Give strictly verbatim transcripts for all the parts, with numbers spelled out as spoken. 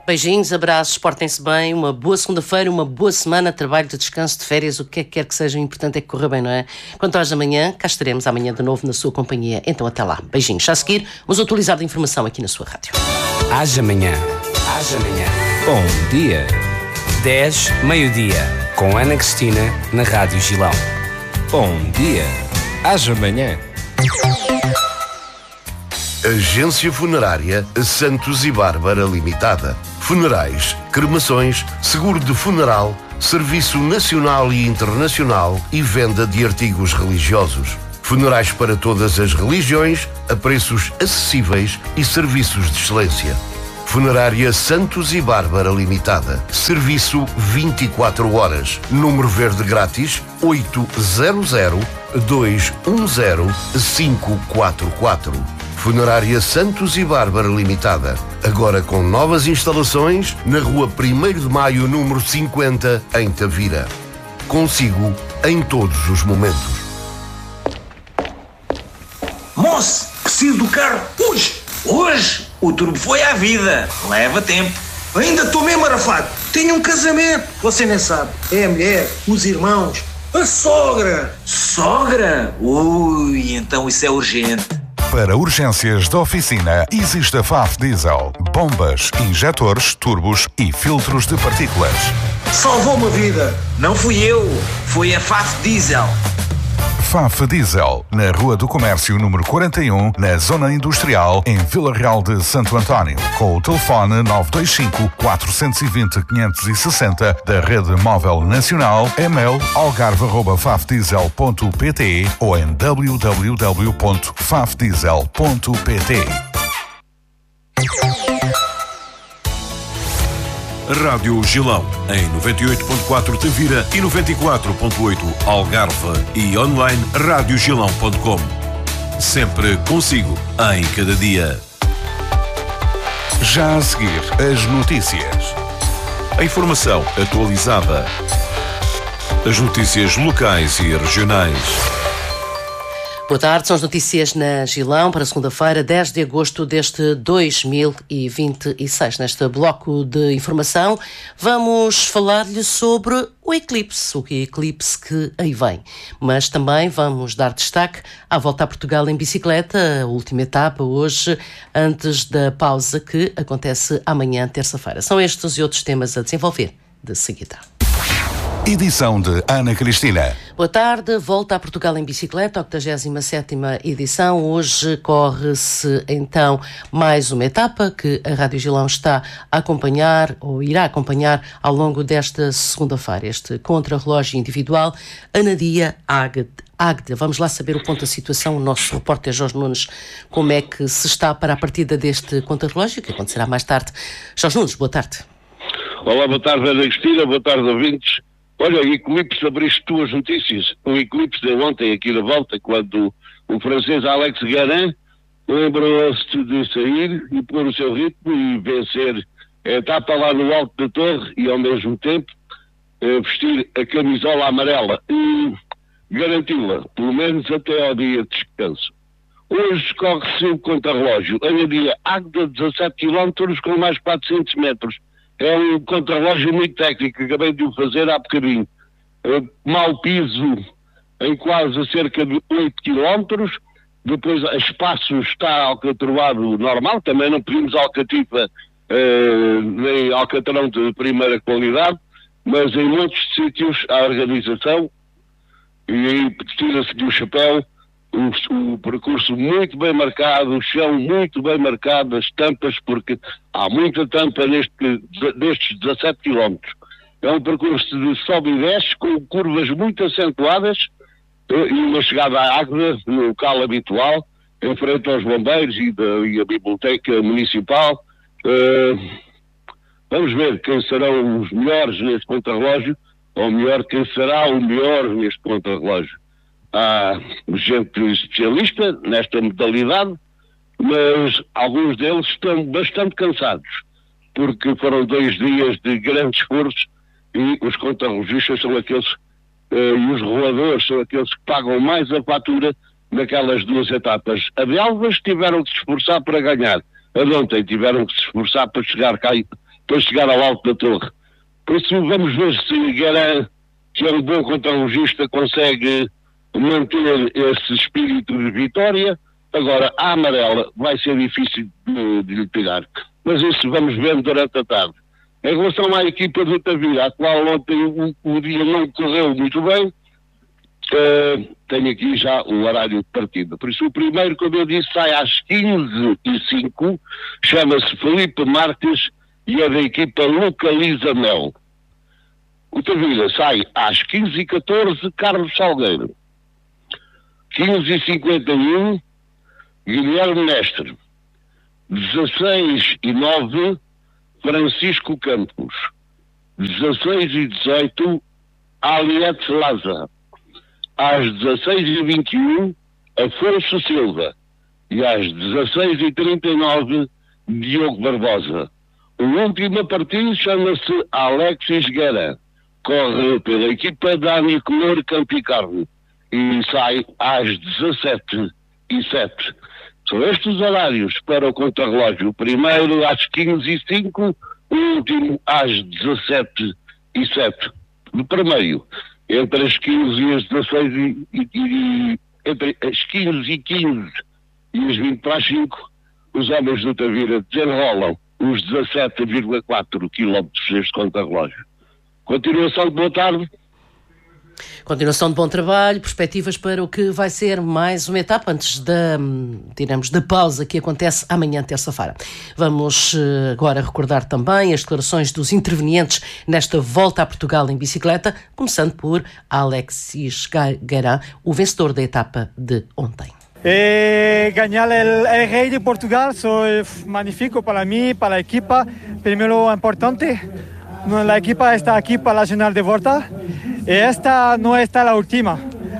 Beijinhos, abraços, portem-se bem, uma boa segunda-feira, uma boa semana de trabalho, de descanso, de férias, o que é que quer que seja, o importante é que corra bem, não é? Quanto às amanhã, cá estaremos amanhã de novo na sua companhia, então até lá. Beijinhos. Já a seguir, vamos atualizar a informação aqui na sua rádio. Haja amanhã. Haja amanhã. Bom dia. dez, meio-dia, com Ana Cristina, na Rádio Gilão. Bom dia. Haja amanhã. Agência Funerária Santos e Bárbara Limitada. Funerais, cremações, seguro de funeral, serviço nacional e internacional e venda de artigos religiosos. Funerais para todas as religiões, a preços acessíveis e serviços de excelência. Funerária Santos e Bárbara Limitada. Serviço vinte e quatro horas. Número verde grátis oito zero zero, dois um zero, cinco quatro quatro. Funerária Santos e Bárbara Limitada. Agora com novas instalações na rua primeiro de maio, número cinquenta, em Tavira. Consigo em todos os momentos. Moço, preciso do carro hoje. Hoje o turbo foi à vida. Leva tempo. Ainda estou mesmo arafado. Tenho um casamento. Você nem sabe. É a mulher, os irmãos, a sogra. Sogra? Ui, então isso é urgente. Para urgências da oficina, existe a F A F Diesel. Bombas, injetores, turbos e filtros de partículas. Salvou-me a vida. Não fui eu. Foi a F A F Diesel. F A F Diesel, na Rua do Comércio, número quarenta e um, na Zona Industrial, em Vila Real de Santo António. Com o telefone nove dois cinco, quatro dois zero, cinco seis zero da Rede Móvel Nacional, e-mail algarve arroba fafdiesel ponto pt ou em w w w ponto fafdiesel ponto pt. Rádio Gilão, em noventa e oito ponto quatro Tavira e noventa e quatro ponto oito Algarve e online rádio gilão ponto com. Sempre consigo, em cada dia. Já a seguir, as notícias. A informação atualizada. As notícias locais e regionais. Boa tarde, são as notícias na Gilão para segunda-feira, dez de agosto deste dois mil e vinte e seis. Neste bloco de informação, vamos falar-lhe sobre o eclipse, o eclipse que aí vem. Mas também vamos dar destaque à volta a Portugal em bicicleta, a última etapa hoje, antes da pausa que acontece amanhã, terça-feira. São estes e outros temas a desenvolver de seguida. Edição de Ana Cristina. Boa tarde, volta a Portugal em bicicleta, octogésima sétima edição. Hoje corre-se então mais uma etapa que a Rádio Gilão está a acompanhar ou irá acompanhar ao longo desta segunda-feira. Este contrarrelógio individual, Anadia Águeda. Vamos lá saber o ponto da situação. O nosso repórter Jorge Nunes, como é que se está para a partida deste contrarrelógio, que acontecerá mais tarde. Jorge Nunes, boa tarde. Olá, boa tarde, Ana Cristina, boa tarde, ouvintes. Olha, o eclipse, abriste tuas notícias. O eclipse de ontem aqui na volta, quando o francês Alex Garand lembrou-se de sair e pôr o seu ritmo e vencer a etapa lá no alto da torre e ao mesmo tempo eh, vestir a camisola amarela e garanti-la, pelo menos até ao dia de descanso. Hoje corre-se o contrarrelógio. Anadia Águeda, dezassete quilómetros com mais quatrocentos metros. É um contrarrelógio muito técnico, acabei de o fazer há bocadinho. Uh, mau piso em quase cerca de oito quilómetros, depois a espaço está alcatroado normal, também não pedimos alcatifa uh, nem alcatrão de primeira qualidade, mas em muitos sítios a organização, e aí tira-se do chapéu, O, o percurso muito bem marcado, o chão muito bem marcado, as tampas, porque há muita tampa neste, destes dezassete quilómetros. É um percurso de sobe e desce, com curvas muito acentuadas, e uma chegada à Águeda, no local habitual, em frente aos bombeiros e, da, e a biblioteca municipal. Uh, vamos ver quem serão os melhores neste contrarrelógio, ou melhor, quem será o melhor neste contrarrelógio. Há gente especialista nesta modalidade, mas alguns deles estão bastante cansados, porque foram dois dias de grande esforço e os contrarrelogistas são aqueles, uh, e os roladores são aqueles que pagam mais a fatura naquelas duas etapas. A de Elvas tiveram que se esforçar para ganhar, a de ontem tiveram que se esforçar para chegar cá para chegar ao alto da torre. Por isso vamos ver se Guerin, que é um bom contrarrelogista, consegue manter esse espírito de vitória. Agora, a amarela vai ser difícil de, de lhe tirar, mas isso vamos ver durante a tarde. Em relação à equipa do Tavira, a qual ontem o, o dia não correu muito bem, uh, tenho aqui já o horário de partida. Por isso, o primeiro, como eu disse, sai às quinze e cinco, chama-se Felipe Marques e é da equipa Localiza Mel. O Tavira sai às quinze e catorze, Carlos Salgueiro. quinze e cinquenta e um, Guilherme Mestre. dezasseis e nove, Francisco Campos. dezasseis e dezoito, Aliette Laza. Às dezasseis e vinte e um, Afonso Silva. E às dezasseis e trinta e nove, Diogo Barbosa. O último a partir chama-se Alexis Guerin. Corre pela equipa da Anicolor Campicarne e sai às dezassete e sete. São estes os horários para o contrarrelógio. O primeiro às quinze e cinco, o último às dezassete e sete. No primeiro, entre as quinze e as dezasseis e, e, e entre as quinze e quinze e as vinte para as cinco, os homens do Tavira desenrolam os dezassete vírgula quatro quilómetros deste contrarrelógio. Continuação de boa tarde. Continuação de bom trabalho, perspectivas para o que vai ser mais uma etapa antes da, diremos, da pausa que acontece amanhã, terça-feira. Vamos agora recordar também as declarações dos intervenientes nesta volta a Portugal em bicicleta, começando por Alexis Guerin, o vencedor da etapa de ontem. Eh, ganar el, el Rey de Portugal foi magnífico para mim, para a equipa. Primeiro importante, a equipa está aqui para a final de volta. Esta no está la última.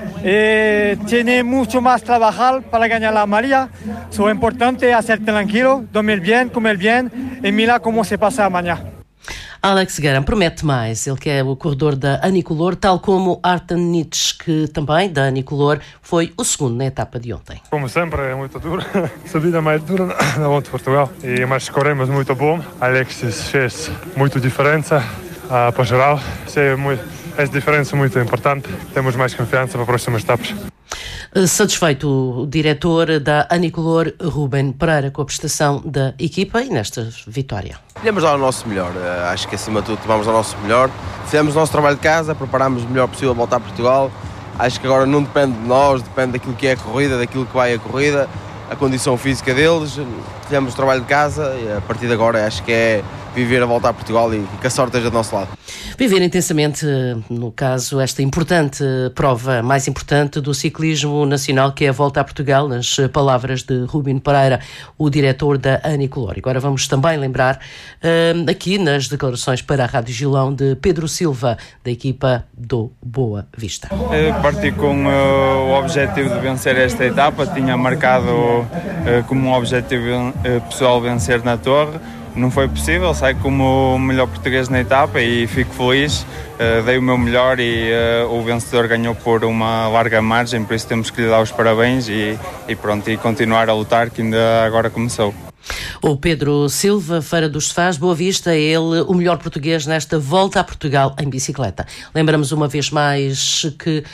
Eh, tiene mucho más trabajar para ganar la amarilla. Es importante hacer tranquilo, dormir bien, comer bien y mirar cómo se pasa mañana. Alex Guerin promete mais. Ele que é o corredor da Anicolor, tal como Artan Nietzsche, que também da Anicolor foi o segundo na etapa de ontem. Como sempre, é muito duro. A subida mais dura na volta de Portugal. E, mas corremos muito bom. Alexis fez muita diferença uh, para geral. É muito... Essa diferença é muito importante. Temos mais confiança para as próximas etapas. Satisfeito o diretor da Anicolor, Ruben Pereira, com a prestação da equipa e nesta vitória. Fizemos lá o nosso melhor. Acho que acima de tudo tomamos o nosso melhor. Fizemos o nosso trabalho de casa, preparámos o melhor possível a voltar a Portugal. Acho que agora não depende de nós, depende daquilo que é a corrida, daquilo que vai a corrida, a condição física deles. Fizemos o trabalho de casa e a partir de agora acho que é viver a volta a Portugal e que a sorte esteja do nosso lado. Viver intensamente, no caso, esta importante prova, mais importante do ciclismo nacional, que é a volta a Portugal, nas palavras de Ruben Pereira, o diretor da Anicolor. Agora vamos também lembrar, uh, aqui nas declarações para a Rádio Gilão, de Pedro Silva, da equipa do Boa Vista. Eu parti com uh, o objetivo de vencer esta etapa, tinha marcado uh, como um objetivo uh, pessoal vencer na Torre. Não foi possível, saí como o melhor português na etapa e fico feliz, uh, dei o meu melhor e uh, o vencedor ganhou por uma larga margem, por isso temos que lhe dar os parabéns e, e pronto, e continuar a lutar, que ainda agora começou. O Pedro Silva, Feira dos Sofás, Boa Vista, é ele o melhor português nesta volta a Portugal em bicicleta. Lembramos uma vez mais que,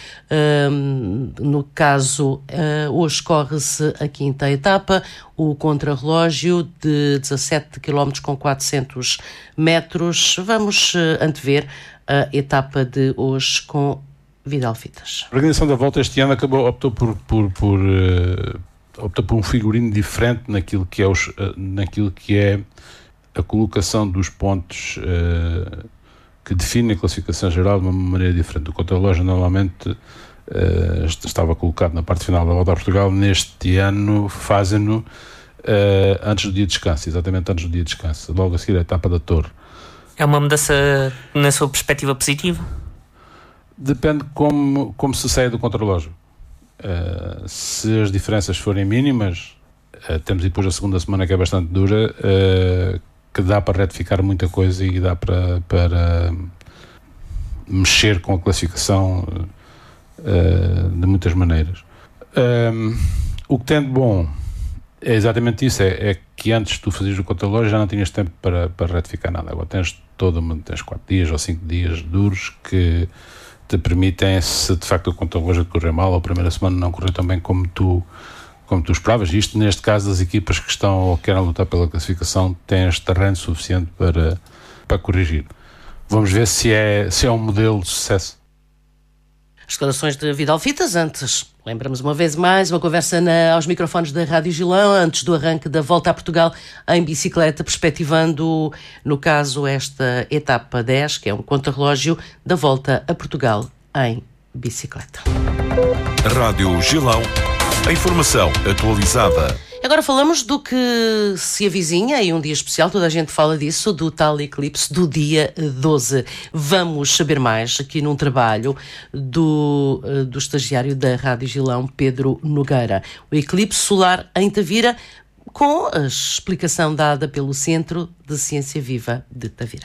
um, no caso, uh, hoje corre-se a quinta etapa, o contrarrelógio de dezassete quilómetros com quatrocentos metros. Vamos uh, antever a etapa de hoje com Vidal Fitas. A organização da volta este ano acabou, optou por... por, por uh... opta por um figurino diferente naquilo que é, os, naquilo que é a colocação dos pontos uh, que define a classificação geral de uma maneira diferente. O contrarrelógio normalmente uh, estava colocado na parte final da Volta a Portugal. Neste ano fazem-no uh, antes do dia de descanso, exatamente antes do dia de descanso, logo a seguir a etapa da Torre. É uma mudança na sua perspectiva positiva? Depende como, como se sai do contrarrelógio. Uh, se as diferenças forem mínimas, uh, temos depois a segunda semana que é bastante dura, uh, que dá para retificar muita coisa e dá para, para mexer com a classificação uh, de muitas maneiras. Um, o que tem de bom É exatamente isso, é, é que antes tu fazias o contra-relógio já não tinhas tempo para, para retificar nada. Agora tens todo uma, tens quatro dias ou cinco dias duros que te permitem, se de facto o contra-relógio correr mal ou a primeira semana não correr tão bem como tu, como tu esperavas. Isto neste caso das equipas que estão ou querem lutar pela classificação têm este terreno suficiente para, para corrigir. Vamos ver se é, se é um modelo de sucesso. As declarações de Vidal Fitas antes. Lembramos uma vez mais uma conversa na, aos microfones da Rádio Gilão antes do arranque da Volta a Portugal em bicicleta, perspectivando, no caso, esta etapa dez, que é um contrarrelógio da Volta a Portugal em bicicleta. Rádio Gilão, a informação atualizada. Agora falamos do que se avizinha, e um dia especial, toda a gente fala disso, do tal eclipse do dia doze. Vamos saber mais aqui num trabalho do, do estagiário da Rádio Gilão, Pedro Nogueira. O eclipse solar em Tavira, com a explicação dada pelo Centro de Ciência Viva de Tavira.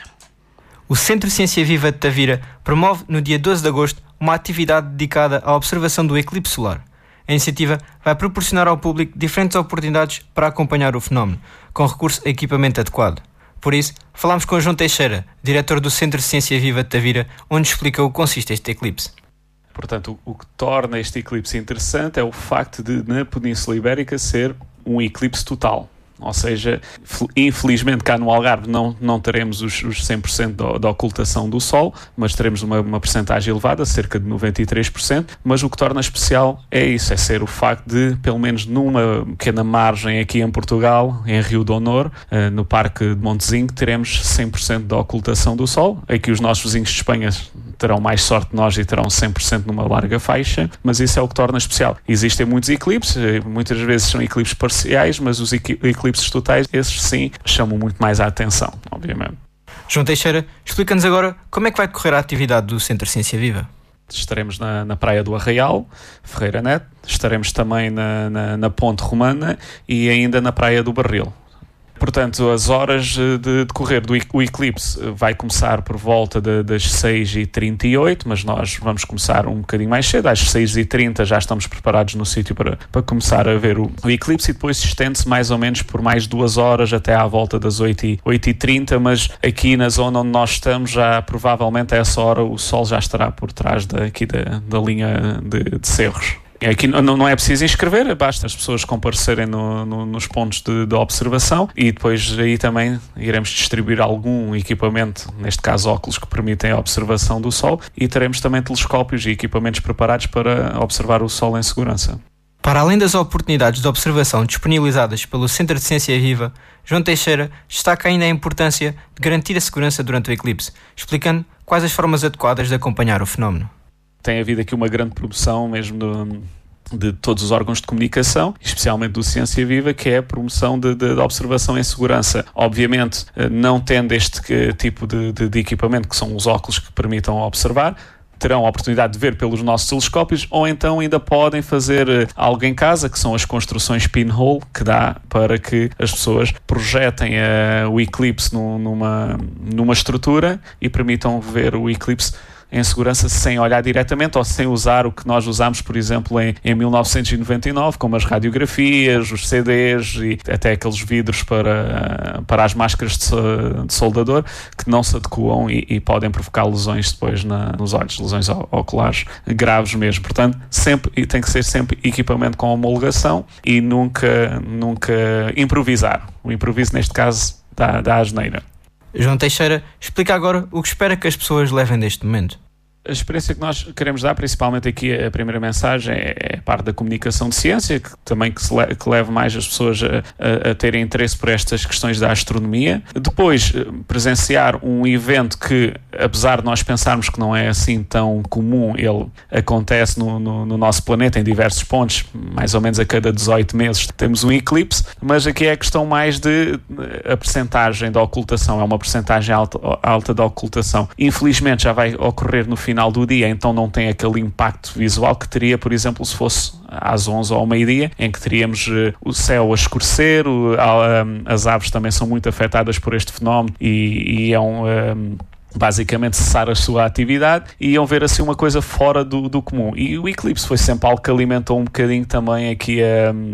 O Centro de Ciência Viva de Tavira promove no dia doze de agosto uma atividade dedicada à observação do eclipse solar. A iniciativa vai proporcionar ao público diferentes oportunidades para acompanhar o fenómeno, com recurso a equipamento adequado. Por isso, falámos com João Teixeira, diretor do Centro de Ciência Viva de Tavira, onde explica o que consiste este eclipse. Portanto, o, o que torna este eclipse interessante é o facto de, na Península Ibérica, ser um eclipse total. Ou seja, infelizmente cá no Algarve não, não teremos os, os cem por cento da ocultação do Sol, mas teremos uma, uma percentagem elevada, cerca de noventa e três por cento, mas o que torna especial é isso, é ser o facto de, pelo menos numa pequena margem aqui em Portugal, em Rio de Honor, uh, no Parque de Montezinho, teremos cem por cento da ocultação do Sol. Aqui os nossos vizinhos de Espanha terão mais sorte de nós e terão cem por cento numa larga faixa, mas isso é o que torna especial. Existem muitos eclipses, muitas vezes são eclipses parciais, mas os eclipses totais, esses sim, chamam muito mais a atenção, obviamente. João Teixeira, explica-nos agora como é que vai decorrer a atividade do Centro de Ciência Viva. Estaremos na, na Praia do Arraial, Ferreira Neto, estaremos também na, na, na Ponte Romana e ainda na Praia do Barril. Portanto, as horas de decorrer do o eclipse vai começar por volta de, das seis e trinta e oito, mas nós vamos começar um bocadinho mais cedo, às seis e trinta já estamos preparados no sítio para, para começar a ver o, o eclipse, e depois estende-se mais ou menos por mais duas horas até à volta das oito e trinta, mas aqui na zona onde nós estamos já provavelmente a essa hora o Sol já estará por trás da, aqui da, da linha de, de cerros. Aqui não, não é preciso inscrever, basta as pessoas comparecerem no, no, nos pontos de, de observação, e depois aí também iremos distribuir algum equipamento, neste caso óculos que permitem a observação do Sol, e teremos também telescópios e equipamentos preparados para observar o Sol em segurança. Para além das oportunidades de observação disponibilizadas pelo Centro de Ciência Viva, João Teixeira destaca ainda a importância de garantir a segurança durante o eclipse, explicando quais as formas adequadas de acompanhar o fenómeno. Tem havido aqui uma grande promoção mesmo de, de todos os órgãos de comunicação, especialmente do Ciência Viva, que é a promoção de, de, de observação em segurança. Obviamente, não tendo este tipo de, de, de equipamento, que são os óculos que permitam observar, terão a oportunidade de ver pelos nossos telescópios, ou então ainda podem fazer algo em casa, que são as construções pinhole, que dá para que as pessoas projetem uh, o eclipse no, numa, numa estrutura e permitam ver o eclipse em segurança sem olhar diretamente ou sem usar o que nós usámos, por exemplo, em, em mil novecentos e noventa e nove, como as radiografias, os C Ds e até aqueles vidros para, para as máscaras de, de soldador, que não se adequam e, e podem provocar lesões depois na, nos olhos, lesões oculares graves mesmo. Portanto, sempre, e tem que ser sempre equipamento com homologação e nunca, nunca improvisar. O improviso, neste caso, dá, dá asneira. João Teixeira explica agora o que espera que as pessoas levem deste momento. A experiência que nós queremos dar, principalmente aqui a primeira mensagem, é a parte da comunicação de ciência, que também que, se le- que leve mais as pessoas a, a, a terem interesse por estas questões da astronomia. Depois, presenciar um evento que, apesar de nós pensarmos que não é assim tão comum, ele acontece no, no, no nosso planeta em diversos pontos, mais ou menos a cada dezoito meses temos um eclipse, mas aqui é a questão mais de a percentagem da ocultação, é uma percentagem alta, alta da ocultação. Infelizmente já vai ocorrer no final final do dia, então não tem aquele impacto visual que teria, por exemplo, se fosse às onze ou ao meio-dia, em que teríamos uh, o céu a escurecer, o, a, um, as aves também são muito afetadas por este fenómeno e, e é um... um basicamente cessar a sua atividade e iam ver assim uma coisa fora do, do comum. E o eclipse foi sempre algo que alimentou um bocadinho também aqui a...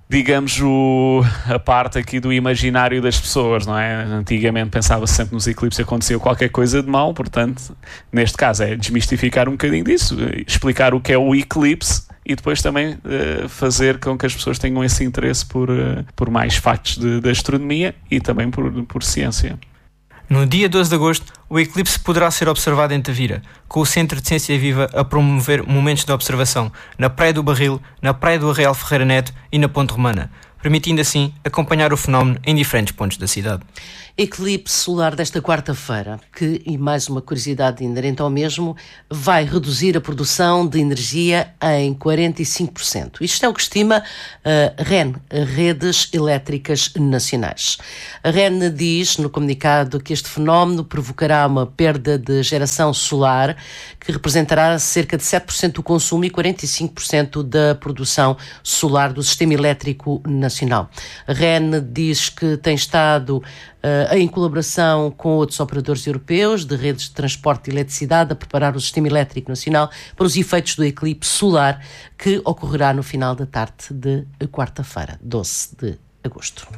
digamos, o, a parte aqui do imaginário das pessoas, não é? Antigamente pensava-se sempre nos eclipses acontecia qualquer coisa de mal, portanto, neste caso é desmistificar um bocadinho disso, explicar o que é o eclipse e depois também uh, fazer com que as pessoas tenham esse interesse por, uh, por mais factos de, de astronomia e também por, por ciência. No dia doze de agosto, o eclipse poderá ser observado em Tavira, com o Centro de Ciência Viva a promover momentos de observação na Praia do Barril, na Praia do Arraial Ferreira Neto e na Ponte Romana, permitindo assim acompanhar o fenómeno em diferentes pontos da cidade. Eclipse solar desta quarta-feira, que, e mais uma curiosidade inerente ao mesmo, vai reduzir a produção de energia em quarenta e cinco por cento. Isto é o que estima a R E N, Redes Elétricas Nacionais. A R E N diz no comunicado que este fenómeno provocará uma perda de geração solar que representará cerca de sete por cento do consumo e quarenta e cinco por cento da produção solar do Sistema Elétrico Nacional. A R E N diz que tem estado Uh, em colaboração com outros operadores europeus de redes de transporte de eletricidade, a preparar o Sistema Elétrico Nacional para os efeitos do eclipse solar que ocorrerá no final da tarde de quarta-feira, doze de agosto.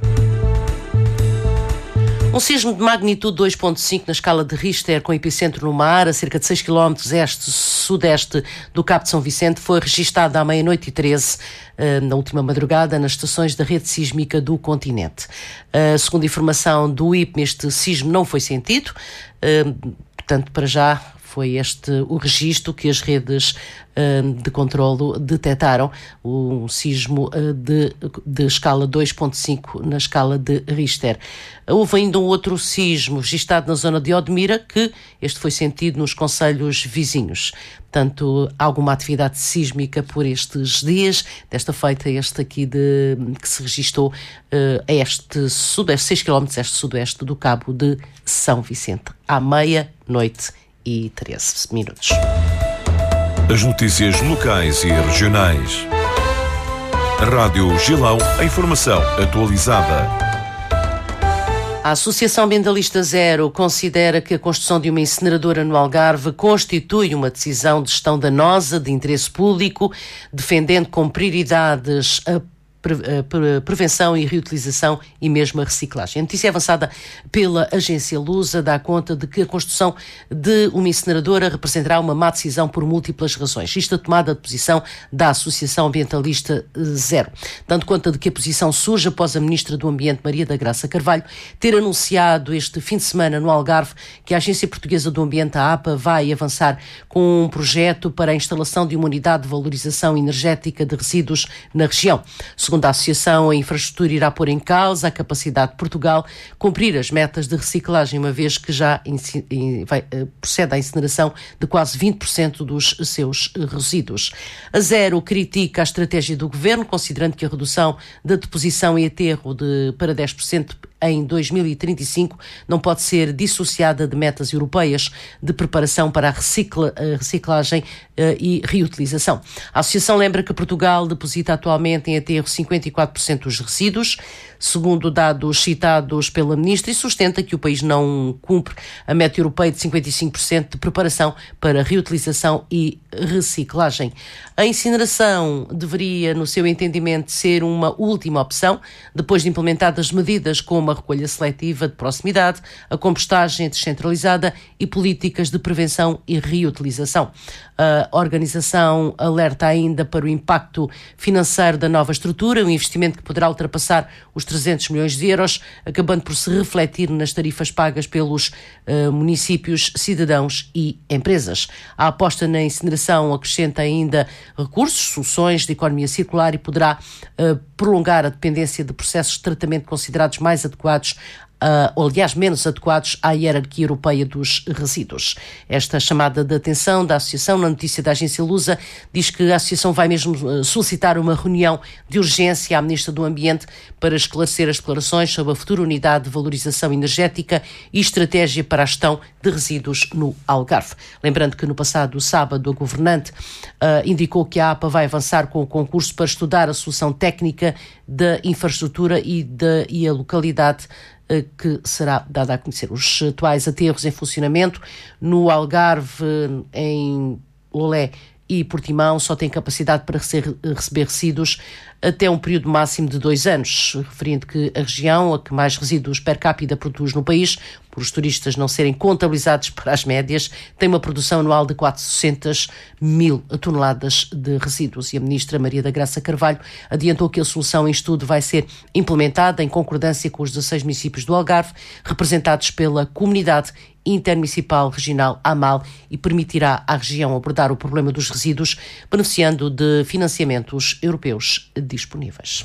Um sismo de magnitude dois ponto cinco na escala de Richter, com epicentro no mar, a cerca de seis quilómetros este-sudeste do Cabo de São Vicente, foi registado à meia-noite e treze, na última madrugada, nas estações da rede sísmica do continente. Segundo a informação do I P M, este sismo não foi sentido, portanto, para já foi este o registro que as redes uh, de controlo detectaram, um sismo uh, de, de escala dois ponto cinco na escala de Richter. Houve ainda um outro sismo registado na zona de Odmira, que este foi sentido nos concelhos vizinhos. Portanto, alguma atividade sísmica por estes dias, desta feita este aqui de, que se registou uh, a este sudeste, seis quilómetros este-sudoeste do Cabo de São Vicente, à meia-noite e treze minutos. As notícias locais e regionais. Rádio Gilão, a informação atualizada. A Associação Ambientalista Zero considera que a construção de uma incineradora no Algarve constitui uma decisão de gestão danosa de interesse público, defendendo com prioridades a prevenção e reutilização e mesmo a reciclagem. A notícia avançada pela agência Lusa dá conta de que a construção de uma incineradora representará uma má decisão por múltiplas razões. Isto a tomada de posição da Associação Ambientalista Zero. Dando conta de que a posição surge após a Ministra do Ambiente, Maria da Graça Carvalho, ter anunciado este fim de semana no Algarve que a Agência Portuguesa do Ambiente, a APA, vai avançar com um projeto para a instalação de uma unidade de valorização energética de resíduos na região. Segundo a Associação, a infraestrutura irá pôr em causa a capacidade de Portugal cumprir as metas de reciclagem, uma vez que já vai, procede à incineração de quase vinte por cento dos seus resíduos. A Zero critica a estratégia do Governo, considerando que a redução da deposição e aterro de, para dez por cento em dois mil e trinta e cinco não pode ser dissociada de metas europeias de preparação para a, recicla, a reciclagem uh, e reutilização. A Associação lembra que Portugal deposita atualmente em aterro cinquenta e quatro por cento dos resíduos, segundo dados citados pela Ministra, e sustenta que o país não cumpre a meta europeia de cinquenta e cinco por cento de preparação para reutilização e reciclagem. A incineração deveria, no seu entendimento, ser uma última opção, depois de implementadas medidas como a recolha seletiva de proximidade, a compostagem descentralizada e políticas de prevenção e reutilização. A organização alerta ainda para o impacto financeiro da nova estrutura, um investimento que poderá ultrapassar os trezentos milhões de euros, acabando por se refletir nas tarifas pagas pelos uh, municípios, cidadãos e empresas. A aposta na incineração acrescenta ainda recursos, soluções de economia circular e poderá uh, prolongar a dependência de processos de tratamento considerados mais adequados Uh, ou aliás menos adequados à hierarquia europeia dos resíduos. Esta chamada de atenção da Associação, na notícia da agência Lusa, diz que a Associação vai mesmo uh, solicitar uma reunião de urgência à Ministra do Ambiente para esclarecer as declarações sobre a futura unidade de valorização energética e estratégia para a gestão de resíduos no Algarve. Lembrando que no passado sábado a governante uh, indicou que a APA vai avançar com o concurso para estudar a solução técnica da infraestrutura e, de, e a localidade que será dada a conhecer. Os atuais aterros em funcionamento no Algarve, em Lolé e Portimão só têm capacidade para receber resíduos até um período máximo de dois anos, referindo que a região a que mais resíduos per capita produz no país, por os turistas não serem contabilizados para as médias, tem uma produção anual de quatrocentas mil toneladas de resíduos. E a ministra Maria da Graça Carvalho adiantou que a solução em estudo vai ser implementada em concordância com os dezasseis municípios do Algarve, representados pela Comunidade Intermunicipal Regional AMAL, e permitirá à região abordar o problema dos resíduos, beneficiando de financiamentos europeus disponíveis.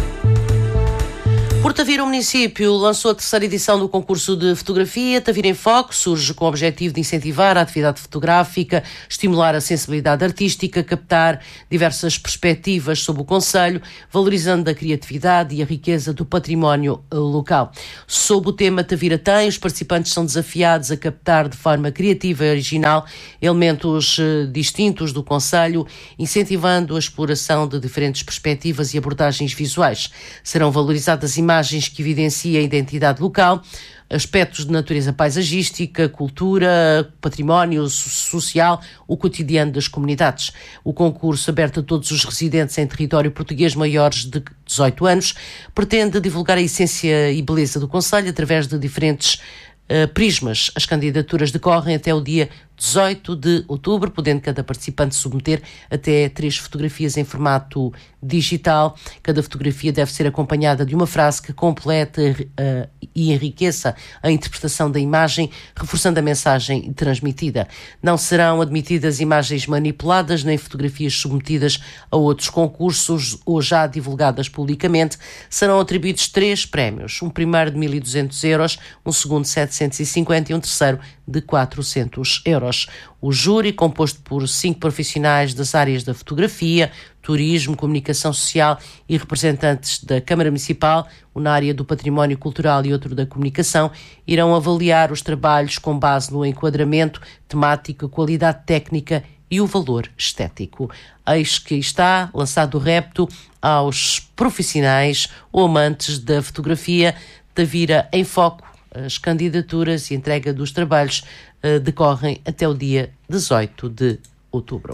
Por Tavira, o município lançou a terceira edição do concurso de fotografia. Tavira em Foco surge com o objetivo de incentivar a atividade fotográfica, estimular a sensibilidade artística, captar diversas perspectivas sobre o concelho, valorizando a criatividade e a riqueza do património local. Sob o tema Tavira tem, os participantes são desafiados a captar de forma criativa e original elementos distintos do concelho, incentivando a exploração de diferentes perspectivas e abordagens visuais. Serão valorizadas imagens imagens que evidenciam a identidade local, aspectos de natureza paisagística, cultura, património social, o cotidiano das comunidades. O concurso, aberto a todos os residentes em território português maiores de dezoito anos, pretende divulgar a essência e beleza do concelho através de diferentes uh, prismas. As candidaturas decorrem até o dia dezoito de outubro, podendo cada participante submeter até três fotografias em formato digital. Cada fotografia deve ser acompanhada de uma frase que complete uh, e enriqueça a interpretação da imagem, reforçando a mensagem transmitida. Não serão admitidas imagens manipuladas nem fotografias submetidas a outros concursos ou já divulgadas publicamente. Serão atribuídos três prémios, um primeiro de mil e duzentos euros, um segundo de setecentos e cinquenta e um terceiro de quatrocentos euros. O júri, composto por cinco profissionais das áreas da fotografia, turismo, comunicação social e representantes da Câmara Municipal, um na área do património cultural e outro da comunicação, irão avaliar os trabalhos com base no enquadramento temático, qualidade técnica e o valor estético. Eis que está lançado o repto aos profissionais ou amantes da fotografia. Tavira em Foco. As candidaturas e entrega dos trabalhos uh, decorrem até o dia dezoito de outubro.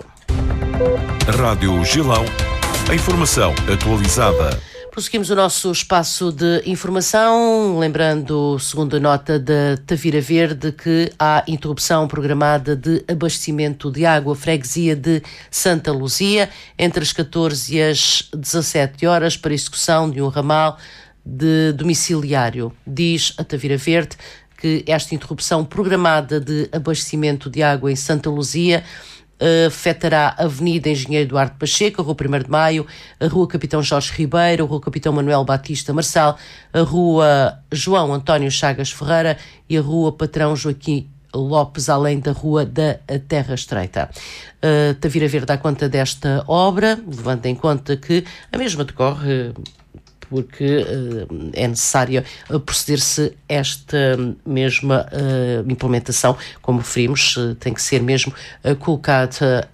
Rádio Gilão, a informação atualizada. Prosseguimos o nosso espaço de informação, lembrando, segundo a nota da Tavira Verde, que há interrupção programada de abastecimento de água freguesia de Santa Luzia entre as catorze e as dezassete horas para execução de um ramal de domiciliário. Diz a Tavira Verde que esta interrupção programada de abastecimento de água em Santa Luzia uh, afetará a Avenida Engenheiro Duarte Pacheco, a Rua primeiro de Maio, a Rua Capitão Jorge Ribeiro, a Rua Capitão Manuel Batista Marçal, a Rua João António Chagas Ferreira e a Rua Patrão Joaquim Lopes, além da Rua da Terra Estreita. Uh, Tavira Verde dá conta desta obra, levando em conta que a mesma decorre porque uh, é necessário uh, proceder-se esta mesma uh, implementação, como referimos, uh, tem que ser mesmo uh, colocada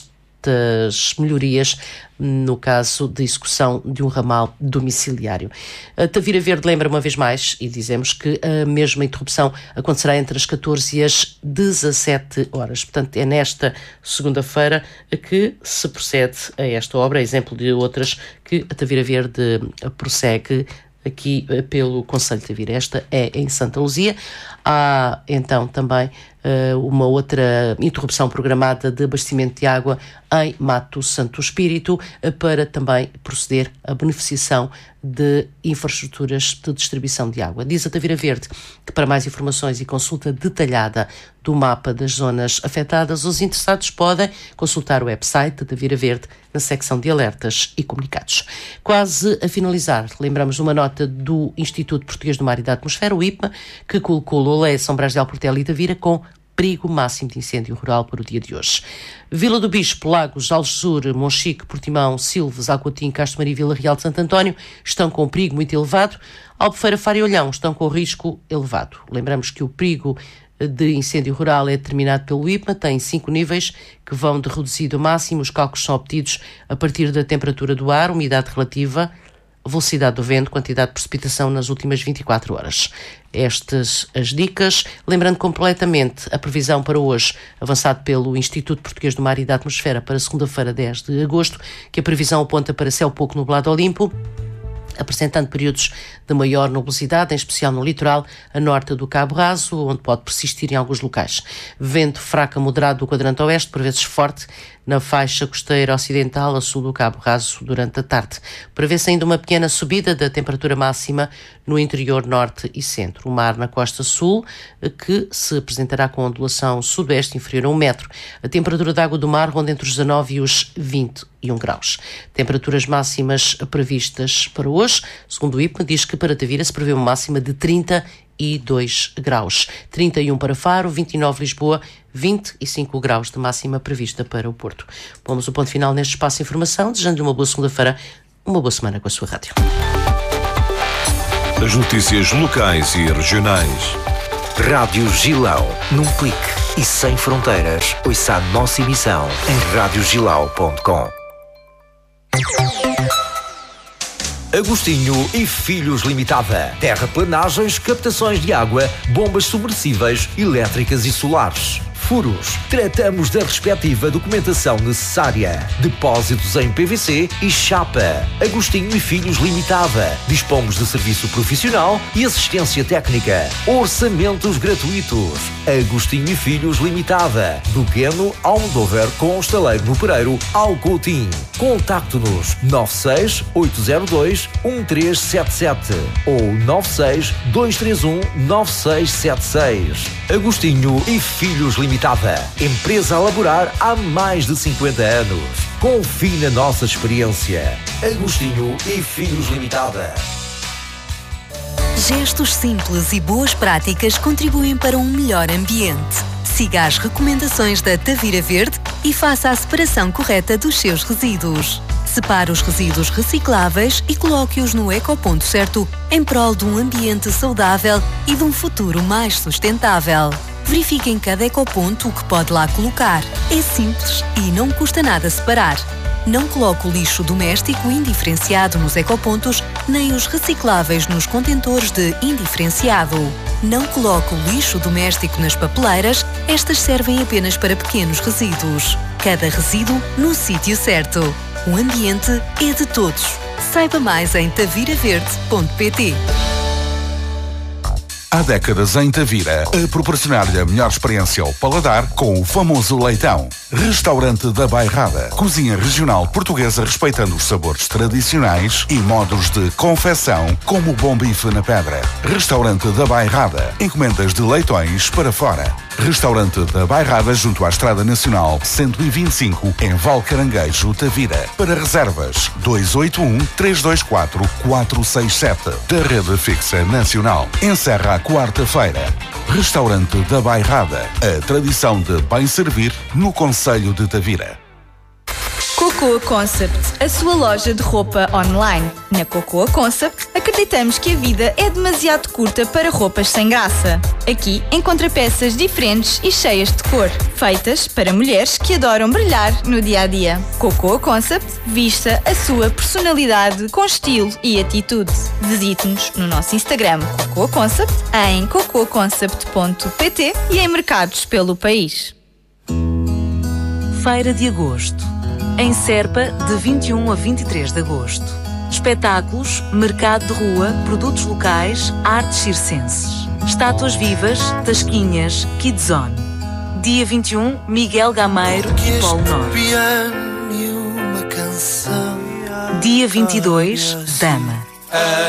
estas melhorias no caso de execução de um ramal domiciliário. A Tavira Verde lembra uma vez mais, e dizemos que a mesma interrupção acontecerá entre as catorze e as dezassete horas. Portanto, é nesta segunda-feira que se procede a esta obra, exemplo de outras que a Tavira Verde prossegue aqui pelo Concelho de Tavira. Esta é em Santa Luzia. Há então também uh, uma outra interrupção programada de abastecimento de água em Mato Santo Espírito, uh, para também proceder à beneficiação de infraestruturas de distribuição de água. Diz a Tavira Verde que, para mais informações e consulta detalhada do mapa das zonas afetadas, os interessados podem consultar o website da Tavira Verde na secção de alertas e comunicados. Quase a finalizar, lembramos uma nota do Instituto Português do Mar e da Atmosfera, o I P M A, que colocou Lolé, São Brás de Alportela e Tavira com perigo máximo de incêndio rural para o dia de hoje. Vila do Bispo, Lagos, Algesur, Monchique, Portimão, Silves, Alcotim, Castro Maria e Vila Real de Santo António estão com perigo muito elevado. Albufeira, Faro e Olhão estão com risco elevado. Lembramos que o perigo de incêndio rural é determinado pelo I P M A, tem cinco níveis que vão de reduzido a máximo. Os cálculos são obtidos a partir da temperatura do ar, umidade relativa, velocidade do vento, quantidade de precipitação nas últimas vinte e quatro horas. Estas as dicas, lembrando completamente a previsão para hoje, avançado pelo Instituto Português do Mar e da Atmosfera para segunda-feira, dez de agosto, que a previsão aponta para céu pouco nublado ou limpo, apresentando períodos de maior nubosidade, em especial no litoral, a norte do Cabo Raso, onde pode persistir em alguns locais. Vento fraco a moderado do quadrante oeste, por vezes forte, na faixa costeira ocidental a sul do Cabo Raso durante a tarde. Prevê-se ainda uma pequena subida da temperatura máxima no interior norte e centro. O mar na costa sul, que se apresentará com ondulação sudoeste inferior a um metro. A temperatura da água do mar ronda entre os dezanove e os vinte e um graus. Temperaturas máximas previstas para hoje, segundo o I P M A, diz que para Tavira se prevê uma máxima de trinta e dois graus. trinta e um para Faro, vinte e nove Lisboa, vinte e cinco graus de máxima prevista para o Porto. Pomos o ponto final neste espaço de informação, desejando-lhe uma boa segunda-feira, uma boa semana com a sua rádio. As notícias locais e regionais. Rádio Gilão, num clique e sem fronteiras. Ouça a nossa emissão em rádio gilau ponto com. Agostinho e Filhos Limitada. Terraplanagens, captações de água, bombas submersíveis, elétricas e solares. Furos. Tratamos da respectiva documentação necessária. Depósitos em P V C e chapa. Agostinho e Filhos Limitada. Dispomos de serviço profissional e assistência técnica. Orçamentos gratuitos. Agostinho e Filhos Limitada. Do Queno ao Almodóvar com estaleiro no Pereiro ao Coutinho. Contacte-nos nove seis oito zero dois um três sete sete ou nove seis dois três um nove seis sete seis. Agostinho e Filhos Limitada. Empresa a laborar há mais de cinquenta anos. Confie na nossa experiência. Agostinho e Filhos Limitada. Gestos simples e boas práticas contribuem para um melhor ambiente. Siga as recomendações da Tavira Verde e faça a separação correta dos seus resíduos. Separe os resíduos recicláveis e coloque-os no ecoponto certo, em prol de um ambiente saudável e de um futuro mais sustentável. Verifique em cada ecoponto o que pode lá colocar. É simples e não custa nada separar. Não coloque o lixo doméstico indiferenciado nos ecopontos, nem os recicláveis nos contentores de indiferenciado. Não coloque o lixo doméstico nas papeleiras, estas servem apenas para pequenos resíduos. Cada resíduo no sítio certo. O ambiente é de todos. Saiba mais em tavira verde ponto pt. Há décadas em Tavira, a proporcionar-lhe a melhor experiência ao paladar com o famoso leitão. Restaurante da Bairrada. Cozinha regional portuguesa respeitando os sabores tradicionais e modos de confecção, como o bom bife na pedra. Restaurante da Bairrada. Encomendas de leitões para fora. Restaurante da Bairrada junto à Estrada Nacional cento e vinte e cinco, em Valcaranguejo, Tavira. Para reservas, dois oito um, três dois quatro, quatro seis sete. Da Rede Fixa Nacional. Encerra a quarta-feira. Restaurante da Bairrada. A tradição de bem servir no concelho de Tavira. Cocoa Concept, a sua loja de roupa online. Na Cocoa Concept, acreditamos que a vida é demasiado curta para roupas sem graça. Aqui encontra peças diferentes e cheias de cor, feitas para mulheres que adoram brilhar no dia-a-dia. Cocoa Concept, vista a sua personalidade com estilo e atitude. Visite-nos no nosso Instagram Cocoa Concept, em cocoa concept ponto pt e em mercados pelo país. Feira de Agosto. Em Serpa, de vinte e um a vinte e três de agosto. Espetáculos, mercado de rua, produtos locais, artes circenses. Estátuas vivas, tasquinhas, Kidzone. Dia vinte e um, Miguel Gameiro e Polo Norte. Dia vinte e dois, Dama.